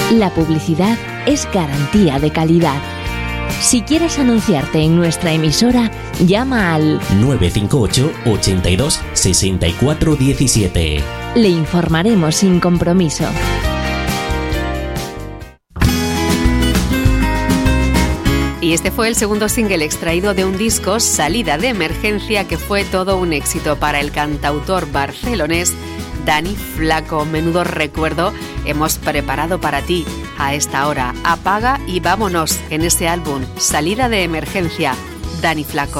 La publicidad es garantía de calidad. Si quieres anunciarte en nuestra emisora, llama al 958 82 64 17. Le informaremos sin compromiso. Y este fue el segundo single extraído de un disco, Salida de Emergencia, que fue todo un éxito para el cantautor barcelonés Dani Flaco. Menudo recuerdo hemos preparado para ti a esta hora. Apaga y vámonos en ese álbum, Salida de Emergencia, Dani Flaco.